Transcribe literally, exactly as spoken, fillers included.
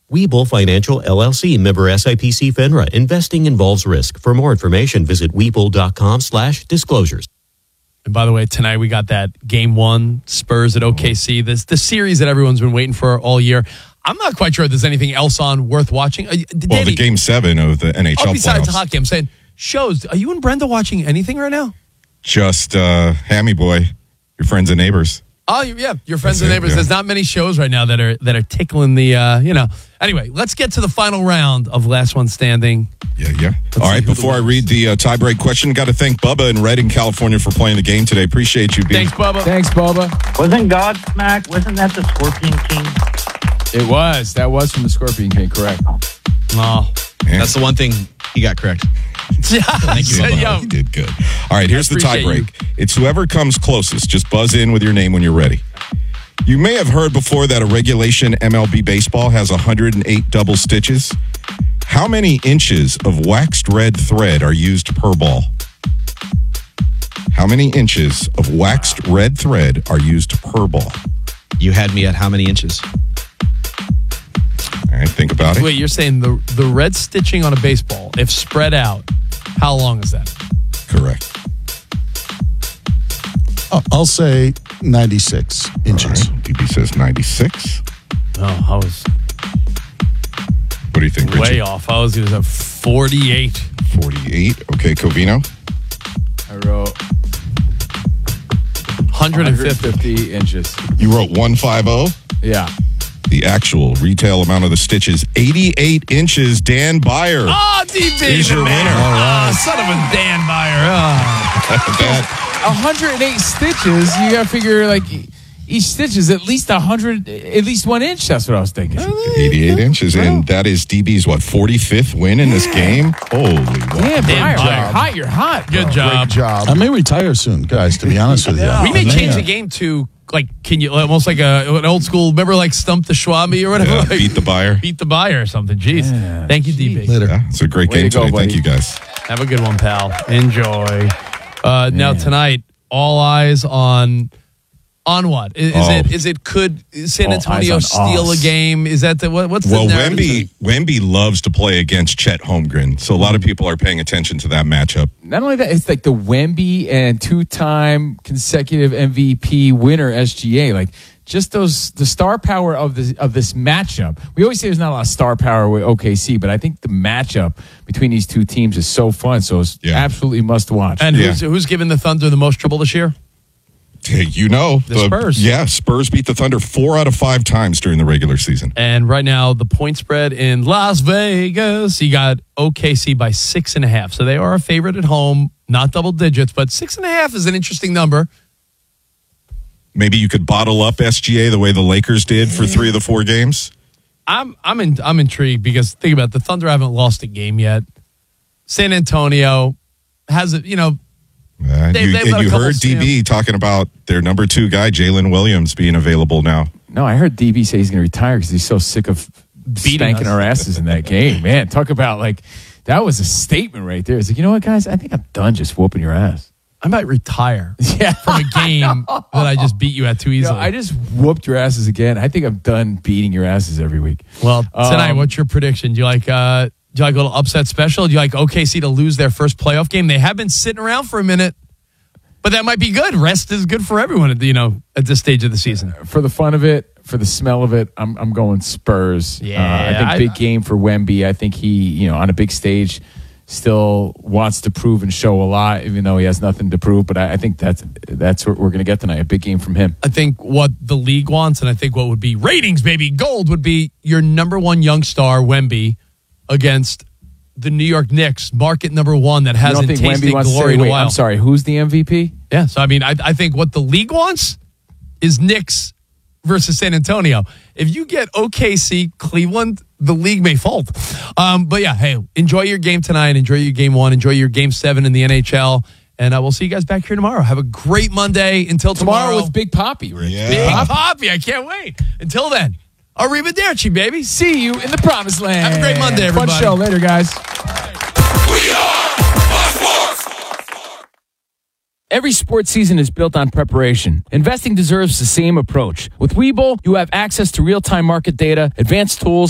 Webull Financial, L L C, member S I P C FINRA. Investing involves risk. For more information, visit Webull.com slash disclosures. And by the way, tonight we got that game one, Spurs at O K C. This the series that everyone's been waiting for all year. I'm not quite sure if there's anything else on worth watching. Uh, well, Danny, the game seven of the N H L oh, besides playoffs. hockey, I'm saying shows. Are you and Brenda watching anything right now? Just uh, Hammy Boy, your friends and neighbors. Oh, yeah, your friends That's and it, neighbors. yeah. There's not many shows right now that are that are tickling the, uh, you know. Anyway, let's get to the final round of Last One Standing. Yeah, yeah. Let's All see right, who before I the read the uh, tiebreak question, got to thank Bubba in Redding, California for playing the game today. Appreciate you, B. Thanks, Bubba. Thanks, Bubba. Wasn't Godsmack, wasn't that the Scorpion King? It was. That was from the Scorpion King, correct. Oh, Yeah. That's the one thing he got correct. yeah. Thank you, Bubba. Yo, You did good. All right, here's the appreciate tiebreak. It's whoever comes closest. Just buzz in with your name when you're ready. You may have heard before that a regulation M L B baseball has one hundred eight double stitches. How many inches of waxed red thread are used per ball? How many inches of waxed red thread are used per ball? You had me at how many inches? All right, think about it. Wait, you're saying the the red stitching on a baseball, if spread out, how long is that? Correct. Uh, I'll say ninety-six inches. All right, D B says ninety-six. Oh, I was What do you think, way Richie? off. I was going to say forty-eight. forty-eight. Okay, Covino. I wrote one hundred fifty. one hundred fifty inches. You wrote one fifty. Yeah. The actual retail amount of the stitches, eighty-eight inches. Dan Byer. Oh, D B, He's the your man. winner. Ah, son of a Dan Byer. Oh. That- one hundred eight stitches, you got to figure like each stitch is at least one hundred, at least one inch. That's what I was thinking. eighty-eight inches, and that is D B's, what, forty-fifth win in this game? Holy wow. Damn, Damn, Byer, Byer. you're hot. You're hot. Good bro. job. Great job. I may retire soon, guys, to be honest with you. We may Man. change the game to, like, can you, almost like a, an old school, remember like Stump the Schwabi or whatever? Yeah, Like, beat the buyer. Beat the buyer or something. Jeez. Yeah, Thank you, D B. Later. Yeah, it's a great Way game to go, today. Thank buddy. you, guys. Have a good one, pal. Enjoy. Uh, now, tonight, all eyes on on what? Is, is Oh. it is it could San All Antonio eyes on steal a us. game? Is that the what, what's the Well, narrative? Wemby, Wemby loves to play against Chet Holmgren, so a lot of people are paying attention to that matchup. Not only that, it's like the Wemby and two-time consecutive M V P winner S G A. Like just those, the star power of this of this matchup. We always say there's not a lot of star power with O K C, but I think the matchup between these two teams is so fun. So it's Yeah. absolutely must watch. And Yeah. who's who's giving the Thunder the most trouble this year? Hey, you know. The Spurs. Yeah, Spurs beat the Thunder four out of five times during the regular season. And right now, the point spread in Las Vegas, you got O K C by six and a half. So they are a favorite at home, not double digits, but six and a half is an interesting number. Maybe you could bottle up S G A the way the Lakers did for three of the four games. I'm I'm in, I'm intrigued because think about it, the Thunder haven't lost a game yet. San Antonio has a, you know, Uh, They've- you they've and got a you couple heard D B talking about their number two guy, Jalen Williams, being available now. No, I heard D B say he's going to retire because he's so sick of Beating spanking us. our asses in that game. Man, talk about like, that was a statement right there. It's like, you know what, guys? I think I'm done just whooping your ass. I might retire Yeah. from a game that I just beat you at too No, easily. I just whooped your asses again. I think I'm done beating your asses every week. well, tonight, Um, what's your prediction? Do you like uh, do you like a little upset special? Do you like O K C to lose their first playoff game? They have been sitting around for a minute, but that might be good. Rest is good for everyone, at the, you know, at this stage of the season. For the fun of it, for the smell of it, I'm I'm going Spurs. Yeah, uh, I think I- big game for Wemby. I think he, you know, on a big stage, still wants to prove and show a lot, even though he has nothing to prove. But I, I think that's that's what we're going to get tonight. A big game from him. I think what the league wants, and I think what would be ratings, baby, gold would be your number one young star, Wemby, against the New York Knicks, market number one that You don't hasn't think tasted Wemby wants to glory say, in a wait, while. I'm sorry, who's the M V P? Yeah, so I mean, I, I think what the league wants is Knicks versus San Antonio. If you get O K C, Cleveland, the league may fold. Um, but yeah, hey, enjoy your game tonight. Enjoy your game one. Enjoy your game seven in the N H L. And uh, we'll see you guys back here tomorrow. Have a great Monday. Until tomorrow. Tomorrow with Big Poppy. Rich. Yeah. Big Poppy. I can't wait. Until then, arrivederci, baby. See you in the promised land. Have a great Monday, everybody. Fun show. Later, guys. Every sports season is built on preparation. Investing deserves the same approach. With Webull, you have access to real-time market data, advanced tools,